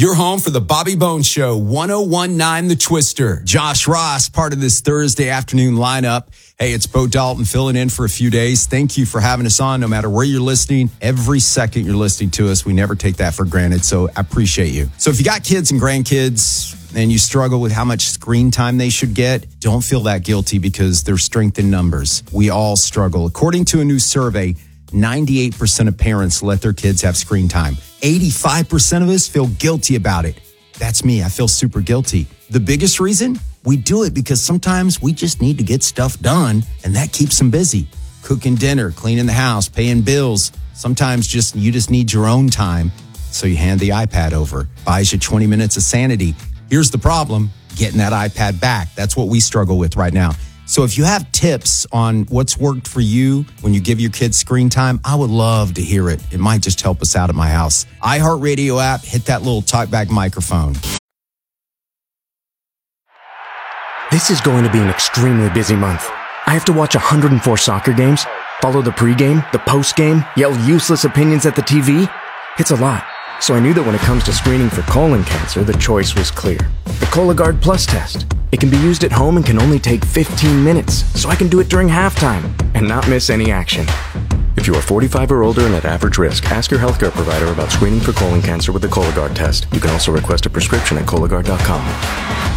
You're home for the Bobby Bones Show, 1019 The Twister. Josh Ross, part of this Thursday afternoon lineup. Hey, it's Bo Dalton filling in for a few days. Thank you for having us on, no matter where you're listening. Every second you're listening to us, we never take that for granted, so I appreciate you. So if you got kids and grandkids and you struggle with how much screen time they should get, don't feel that guilty because there's strength in numbers. We all struggle. According to a new survey, 98% of parents let their kids have screen time. 85% of us feel guilty about it. That's me. I feel super guilty. The biggest reason? We do it because sometimes we just need to get stuff done, and that keeps them busy. Cooking dinner, cleaning the house, paying bills. Sometimes you just need your own time, so you hand the iPad over. Buys you 20 minutes of sanity. Here's the problem, getting that iPad back. That's what we struggle with right now. So if you have tips on what's worked for you when you give your kids screen time, I would love to hear it. It might just help us out at my house. iHeartRadio app, hit that little talkback microphone. This is going to be an extremely busy month. I have to watch 104 soccer games, follow the pregame, the postgame, yell useless opinions at the TV. It's a lot. So I knew that when it comes to screening for colon cancer, the choice was clear. The Cologuard Plus test. It can be used at home and can only take 15 minutes, so I can do it during halftime and not miss any action. If you are 45 or older and at average risk, ask your healthcare provider about screening for colon cancer with the Cologuard test. You can also request a prescription at Cologuard.com.